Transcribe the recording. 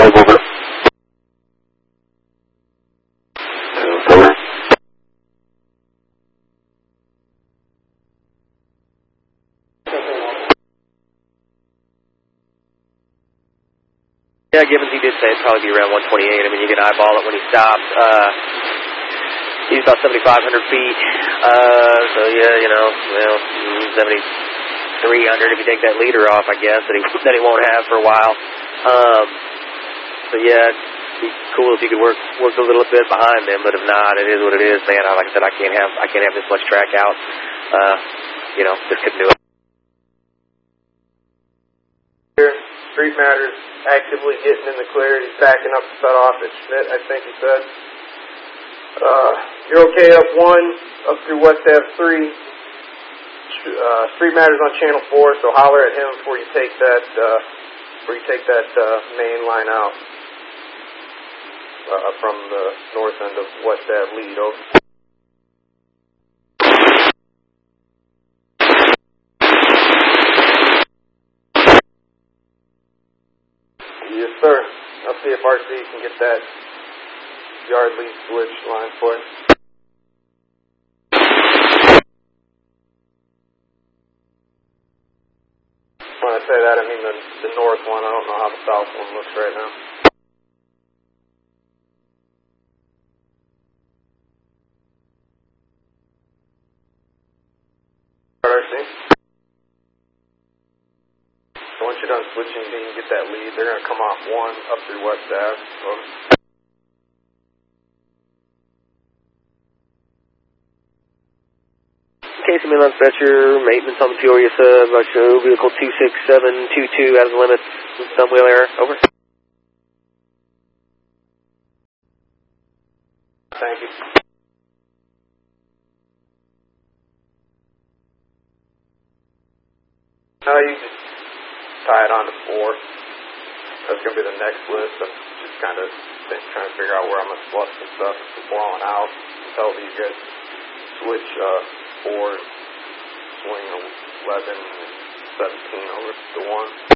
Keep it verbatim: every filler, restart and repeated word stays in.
five over. Over. Yeah, Gibbons, he did say it'd probably be around one twenty-eight. I mean, you can eyeball it when he stopped. Uh, he's about seventy-five hundred feet. Uh, so yeah, you know, well, seventy-three hundred if you take that leader off, I guess, that he, that he won't have for a while. Um, so yeah, it'd be cool if you could work, work a little bit behind them, but if not, it is what it is, man. I, like I said, I can't have, I can't have this much track out. Uh, you know, just couldn't do it. Street Matters actively getting in the clear. He's backing up the cutoff at Schmidt, I think he said. Uh, you're okay up one, up through West Ave three. Uh, Street Matters on channel four, so holler at him before you take that, uh, before you take that, uh, main line out, uh, from the north end of West Ave lead. Over. Yes, sir. I'll see if R C can get that yard lead switch line for you. When I say that, I mean the, the north one. I don't know how the south one looks right now. R C. Once you're done switching, you can get that lead. They're going to come off one up through West Ave. Over. Casey Milan Fetcher, maintenance on the Peoria sub, I show vehicle two six seven two two out of the limits, some wheel error, over. Thank you. Uh, you just tie it on to four. That's going to be the next list. I'm just kind of trying to figure out where I'm going to flush some stuff. It's blowing out. Tell these guys switch uh, four, swing eleven, seventeen over to one.